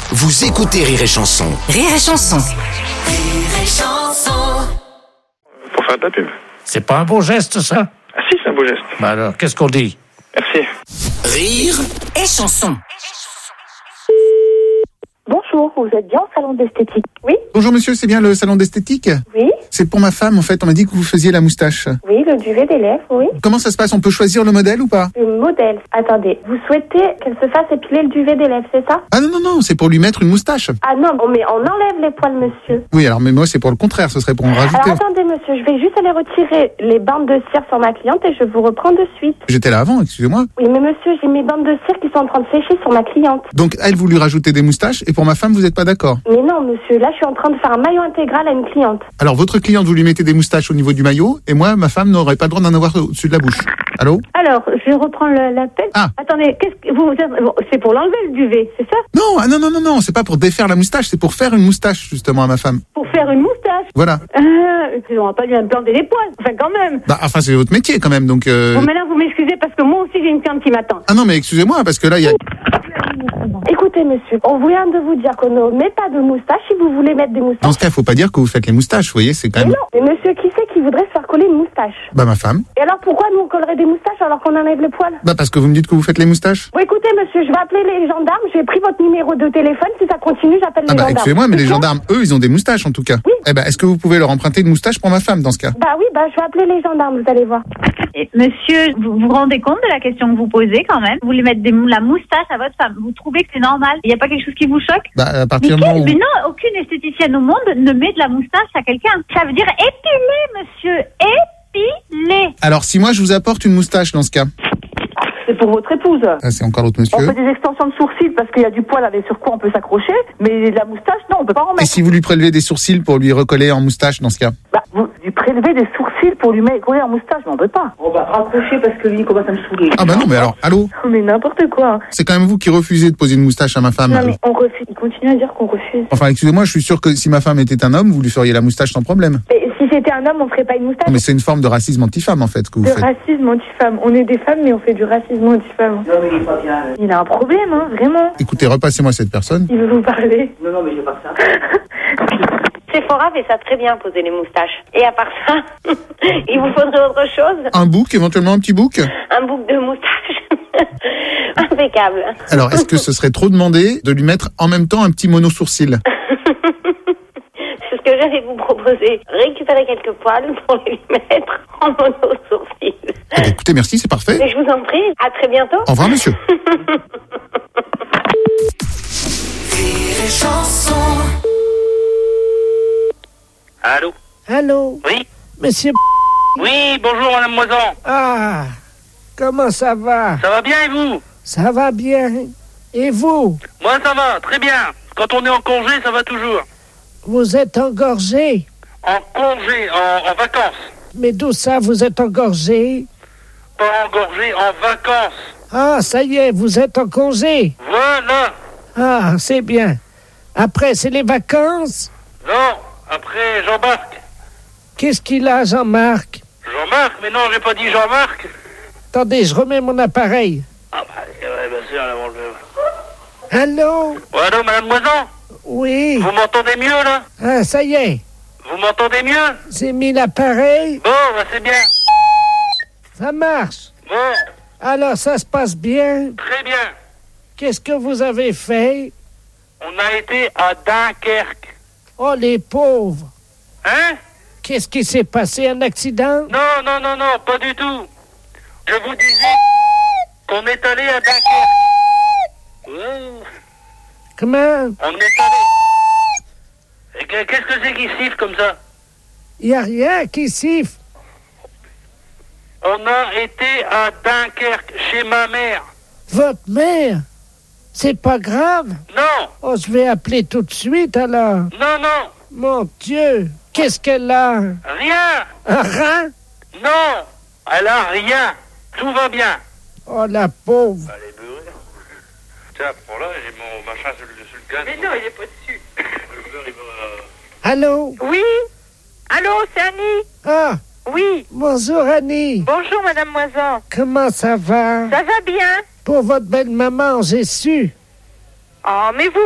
Vous écoutez Rire et Chanson. Rire et Chanson. Rire et Chanson. Pour faire de la pub. C'est pas un beau geste, ça? Ah si, c'est un beau geste. Bah alors, qu'est-ce qu'on dit? Merci. Rire et Chanson. Bonjour, vous êtes bien au salon d'esthétique? Oui, Bonjour monsieur, c'est bien le salon d'esthétique? oui, C'est pour ma femme en fait, on m'a dit que vous faisiez la moustache. oui, le duvet des lèvres, oui. Comment ça se passe? On peut choisir le modèle ou pas? Le modèle. Attendez, vous souhaitez qu'elle se fasse épiler le duvet des lèvres, c'est ça? Ah non, c'est pour lui mettre une moustache. Ah non, mais on enlève les poils, monsieur. Oui, alors mais moi c'est pour le contraire, ce serait pour en Alors rajouter. attendez, monsieur, je vais juste aller retirer les bandes de cire sur ma cliente et je vous reprends de suite. J'étais là avant, excusez-moi. Oui, mais monsieur, j'ai mes bandes de cire qui sont en train de sécher sur ma cliente. Donc elle, vous lui rajoutez des moustaches et pour ma femme, vous n'êtes pas d'accord. Mais non, monsieur, là, je suis en train de faire un maillot intégral à une cliente. Alors votre cliente, vous lui mettez des moustaches au niveau du maillot et moi, ma femme n'aurait pas le droit d'en avoir au-dessus de la bouche. Allô? Alors, je reprends l'appel. Ah. Attendez, qu'est-ce que vous... C'est pour l'enlever, le duvet, c'est ça? Non, c'est pas pour défaire la moustache, c'est pour faire une moustache justement à ma femme. Pour faire une moustache? Voilà. On va pas lui implanter des poils, enfin quand même. Bah enfin c'est votre métier quand même, donc... Bon, mais là, vous m'excusez parce que moi aussi, j'ai une cliente qui m'attend. Ah non mais excusez-moi, parce que là il y a... Écoutez, monsieur, on vient de vous dire qu'on ne met pas de moustache si vous voulez mettre des Dans moustaches. ce cas, il faut pas dire que vous faites les moustaches, vous voyez, c'est quand Mais même... non, mais monsieur, qui c'est qui voudrait se faire coller une moustache? Bah ma femme. Et alors, pourquoi nous, on collerait des moustaches alors qu'on enlève les poils? Bah parce que vous me dites que vous faites les moustaches. Bon, écoutez, monsieur, je vais appeler les gendarmes, j'ai pris votre numéro de téléphone, si ça continue, j'appelle Ah les bah gendarmes. excusez-moi, mais les Sinon- gendarmes, eux, ils ont des moustaches en tout cas. Oui. Eh ben, est-ce que vous pouvez leur emprunter une moustache pour ma femme dans ce cas? Bah oui, bah je vais appeler les gendarmes, vous allez voir. Et monsieur, vous vous rendez compte de la question que vous posez quand même? Vous voulez mettre la moustache à votre femme. Vous trouvez que c'est normal? Il n'y a pas quelque chose qui vous choque? Bah à Mais, partir du moment où... mais non, aucune esthéticienne au monde ne met de la moustache à quelqu'un. Ça veut dire épiler, monsieur. Épiler. Alors si moi je vous apporte une moustache dans ce cas, C'est pour votre épouse. ah, c'est encore l'autre On monsieur. fait des extensions de sourcils parce qu'il y a du poil avec sur quoi on peut s'accrocher, mais la moustache, non, on peut pas en Et mettre. si vous lui prélevez des sourcils pour lui recoller en moustache dans ce cas? Bah, vous lui prélevez des sourcils pour lui mettre coller en moustache, mais on peut pas. On va raccrocher parce que lui, il commence à me saouler. Ah bah non, mais alors, allô? Mais n'importe quoi. C'est quand même vous qui refusez de poser une moustache à ma femme. Non, mais on refuse. Il continue à dire qu'on refuse. Enfin, excusez-moi, je suis sûr que si ma femme était un homme, vous lui feriez la moustache sans problème. Et si c'était un homme, on ferait pas une moustache? Non, mais c'est une forme de racisme anti-femme en fait, ce que vous De faites. racisme anti-femme. On est des femmes, mais on fait du racisme anti-femme. Non, mais il est pas bien. Il a un problème, hein, vraiment. Écoutez, repassez-moi cette personne. Il veut vous parler. Non, mais je veux pas ça. Sephora fait ça très bien, poser les moustaches. Et à part ça, il vous faudrait autre chose? Un bouc, éventuellement un petit bouc? Un bouc de moustache. Impeccable. Alors, est-ce que ce serait trop demandé de lui mettre en même temps un petit mono-sourcil? C'est ce que j'allais vous proposer. Récupérer quelques poils pour les mettre en mono-sourcil. Eh bien, écoutez, merci, c'est parfait. Et je vous en prie, à très bientôt. Au revoir, monsieur. Rire et Chanson. Allô? Allô? Oui? Monsieur... Oui, bonjour madame Moisan. Ah! Comment ça va? Ça va bien et vous? Ça va bien. Et vous? Moi ça va, très bien. Quand on est en congé, ça va toujours. Vous êtes engorgé? En congé, en vacances. Mais d'où ça, vous êtes engorgé? Pas engorgé, en vacances. Ah, ça y est, vous êtes en congé. Voilà. Ah, c'est bien. Après, c'est les vacances? Non, après Jean-Marc. Qu'est-ce qu'il a, Jean-Marc? Jean-Marc? Mais non, j'ai pas dit Jean-Marc. Attendez, je remets mon appareil. Ah bah, ouais, bien sûr, avant le... Allô? Ouais, allô, madame Moisan? Oui. Vous m'entendez mieux, là? Ah, ça y est. Vous m'entendez mieux? J'ai mis l'appareil. Bon, bah c'est bien. Ça marche. Bon, Alors, ça se passe bien. très bien. Qu'est-ce que vous avez fait? On a été à Dunkerque. Oh, les pauvres. Hein? Qu'est-ce qui s'est passé? Un accident? Non, pas du tout. Je vous disais qu'on est allé à Dunkerque. Comment? On est allé. Et qu'est-ce que c'est qui siffle comme ça? Il n'y a rien qui siffle. On a été à Dunkerque, chez ma mère. Votre mère? C'est pas grave? Non, Oh, je vais appeler tout de suite alors. non, Mon Dieu, qu'est-ce qu'elle a? rien. Un rein? Non, elle a rien. Tout va bien. Oh, la pauvre. Elle est beurrée. Tiens, prends-la, j'ai mon machin sur le gaz. Mais non, il est pas dessus. Le beurre, il va... Allô? Oui? Allô, c'est Annie? Ah, Oui. bonjour Annie. Bonjour, madame Moisan. Comment ça va? Ça va bien? Pour votre belle maman, j'ai su. Oh, mais vous